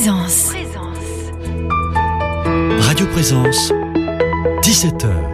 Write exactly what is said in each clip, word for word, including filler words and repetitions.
Présence. Radio Présence, dix-sept heures.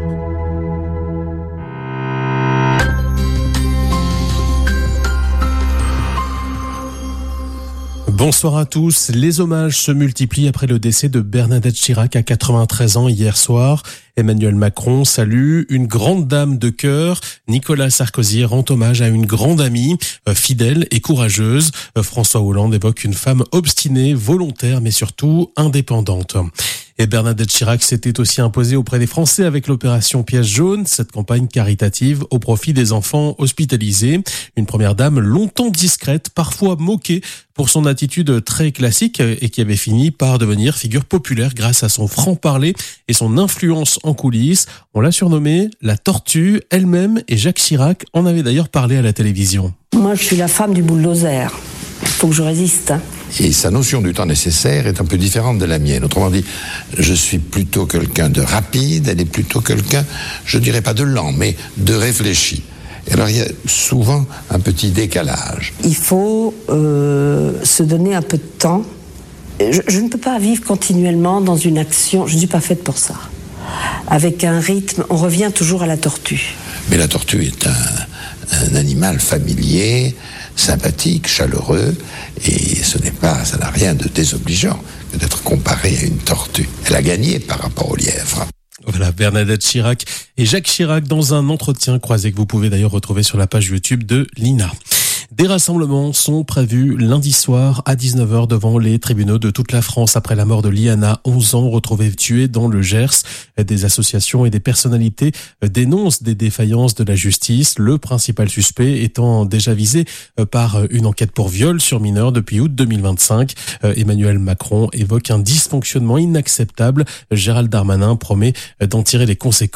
Bonsoir à tous. Les hommages se multiplient après le décès de Bernadette Chirac à quatre-vingt-treize ans hier soir. Emmanuel Macron salue une grande dame de cœur. Nicolas Sarkozy rend hommage à une grande amie, euh, fidèle et courageuse. Euh, François Hollande évoque une femme obstinée, volontaire, mais surtout indépendante. Et Bernadette Chirac s'était aussi imposée auprès des Français avec l'opération Pièce jaune, cette campagne caritative au profit des enfants hospitalisés. Une première dame longtemps discrète, parfois moquée pour son attitude très classique et qui avait fini par devenir figure populaire grâce à son franc-parler et son influence en coulisses. On l'a surnommée la tortue. Elle-même et Jacques Chirac en avaient d'ailleurs parlé à la télévision. Moi, je suis la femme du bulldozer. Il faut que je résiste. Et sa notion du temps nécessaire est un peu différente de la mienne. Autrement dit, je suis plutôt quelqu'un de rapide, elle est plutôt quelqu'un, je dirais pas de lent, mais de réfléchi. Et alors il y a souvent un petit décalage. Il faut euh, se donner un peu de temps. Je, je ne peux pas vivre continuellement dans une action, je ne suis pas faite pour ça. Avec un rythme, on revient toujours à la tortue. Mais la tortue est un, un animal familier, sympathique, chaleureux, et ce n'est pas, ça n'a rien de désobligeant que d'être comparé à une tortue. Elle a gagné par rapport au lièvre. Voilà, Bernadette Chirac et Jacques Chirac dans un entretien croisé que vous pouvez d'ailleurs retrouver sur la page YouTube de l'I N A. Des rassemblements sont prévus lundi soir à dix-neuf heures devant les tribunaux de toute la France après la mort de Liana, onze ans, retrouvée tuée dans le Gers. Des associations et des personnalités dénoncent des défaillances de la justice, le principal suspect étant déjà visé par une enquête pour viol sur mineur depuis août deux mille vingt-cinq. Emmanuel Macron évoque un dysfonctionnement inacceptable. Gérald Darmanin promet d'en tirer les conséquences.